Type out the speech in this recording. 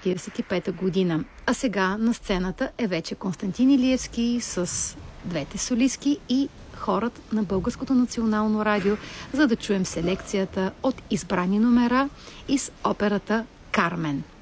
1945 година. А сега на сцената е вече Константин Илиевски с двете солистки и хорът на Българското национално радио, за да чуем селекцията от избрани номера из операта «Кармен».